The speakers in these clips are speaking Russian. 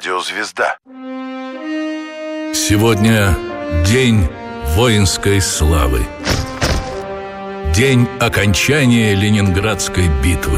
Радиозвезда. Сегодня день воинской славы. День окончания Ленинградской битвы.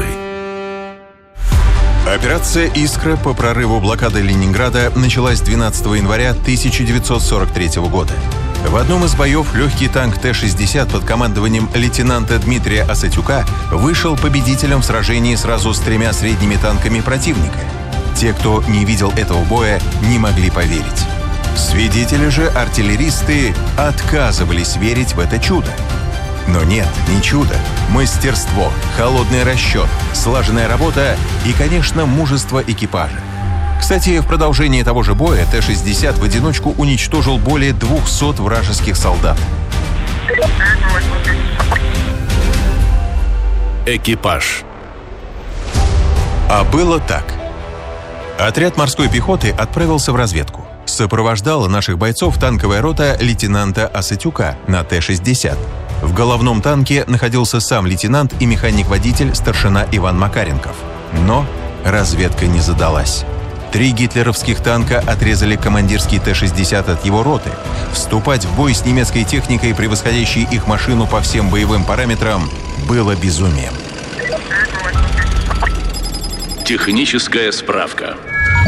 Операция «Искра» по прорыву блокады Ленинграда началась 12 января 1943 года. В одном из боев легкий танк Т-60 под командованием лейтенанта Дмитрия Осатюка вышел победителем в сражении сразу с 3 средними танками противника. Те, кто не видел этого боя, не могли поверить. Свидетели же, артиллеристы, отказывались верить в это чудо. Но нет, не чудо. Мастерство, холодный расчет, слаженная работа и, конечно, мужество экипажа. Кстати, в продолжении того же боя Т-60 в одиночку уничтожил более 200 вражеских солдат. Экипаж. А было так. Отряд морской пехоты отправился в разведку. Сопровождала наших бойцов танковая рота лейтенанта Осатюка на Т-60. В головном танке находился сам лейтенант и механик-водитель старшина Иван Макаренков. Но разведка не задалась. 3 гитлеровских танка отрезали командирский Т-60 от его роты. Вступать в бой с немецкой техникой, превосходящей их машину по всем боевым параметрам, было безумием. Техническая справка.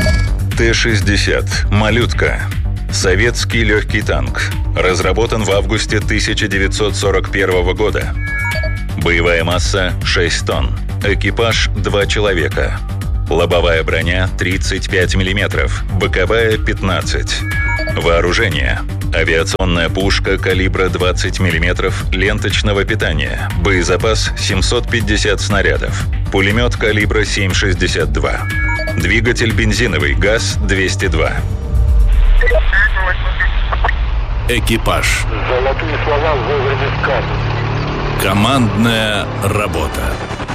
Т-60 «Малютка». Советский легкий танк. Разработан в августе 1941 года. Боевая масса 6 тонн. Экипаж 2 человека. Лобовая броня 35 мм, боковая 15. Вооружение. Авиационная пушка калибра 20 мм ленточного питания. Боезапас 750 снарядов. Пулемет калибра 7,62. Двигатель бензиновый, ГАЗ-202. Экипаж. Золотые слова вовремя сказаны. Командная работа.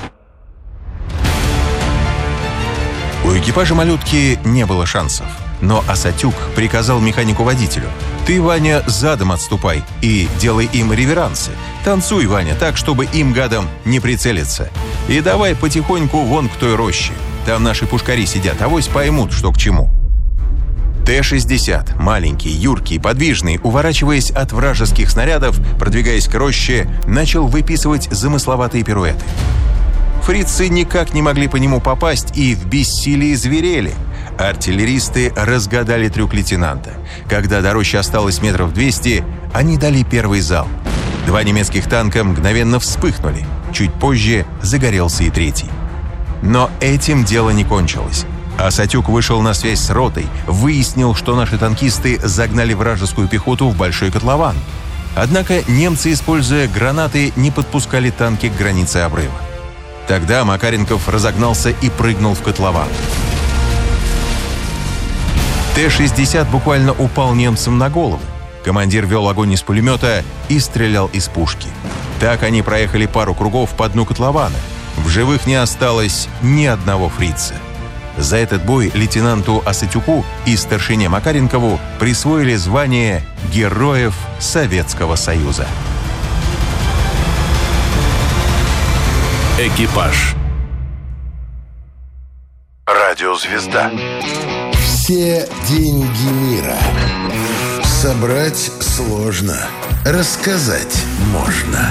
У экипажа «Малютки» не было шансов. Но Осатюк приказал механику-водителю: «Ты, Ваня, задом отступай и делай им реверансы. Танцуй, Ваня, так, чтобы им, гадам, не прицелиться. И давай потихоньку вон к той роще. Там наши пушкари сидят, авось поймут, что к чему». Т-60, маленький, юркий, подвижный, уворачиваясь от вражеских снарядов, продвигаясь к роще, начал выписывать замысловатые пируэты. Фрицы никак не могли по нему попасть и в бессилии зверели. Артиллеристы разгадали трюк лейтенанта. Когда до рощи осталось метров 200, они дали первый залп. 2 немецких танка мгновенно вспыхнули. Чуть позже загорелся и 3-й. Но этим дело не кончилось. Осатюк вышел на связь с ротой, выяснил, что наши танкисты загнали вражескую пехоту в большой котлован. Однако немцы, используя гранаты, не подпускали танки к границе обрыва. Тогда Макаренков разогнался и прыгнул в котлован. Т-60 буквально упал немцам на голову. Командир вел огонь из пулемета и стрелял из пушки. Так они проехали пару кругов по дну котлована. В живых не осталось ни одного фрица. За этот бой лейтенанту Осатюку и старшине Макаренкову присвоили звание Героев Советского Союза. Экипаж. Радиозвезда. Все деньги мира собрать сложно, рассказать можно.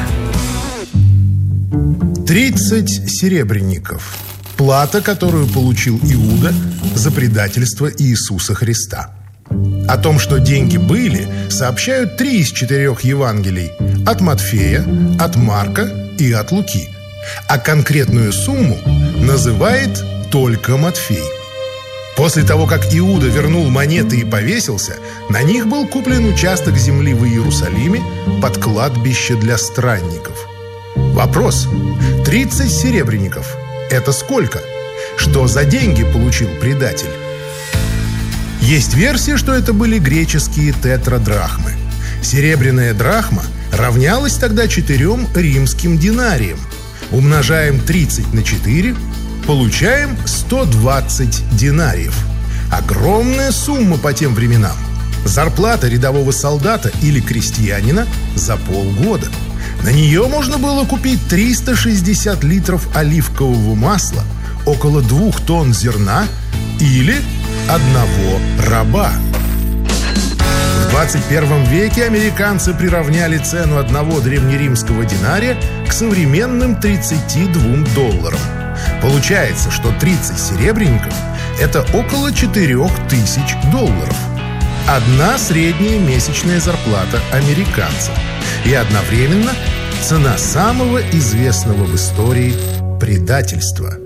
30 серебряников. Плата, которую получил Иуда за предательство Иисуса Христа. О том, что деньги были, сообщают 3 из 4 Евангелий: от Матфея, от Марка и от Луки. А конкретную сумму называет только Матфей. После того, как Иуда вернул монеты и повесился, на них был куплен участок земли в Иерусалиме под кладбище для странников. Вопрос: 30 серебряников – это сколько? Что за деньги получил предатель? Есть версия, что это были греческие тетрадрахмы. Серебряная драхма равнялась тогда 4 римским динариям. Умножаем 30 на 4, получаем 120 динариев. Огромная сумма по тем временам. Зарплата рядового солдата или крестьянина за полгода. На нее можно было купить 360 литров оливкового масла, около 2 тонн зерна или одного раба. В 21 веке американцы приравняли цену одного древнеримского динария к современным $32. Получается, что 30 серебряников – это около $4000. Одна средняя месячная зарплата американца. И одновременно цена самого известного в истории предательства.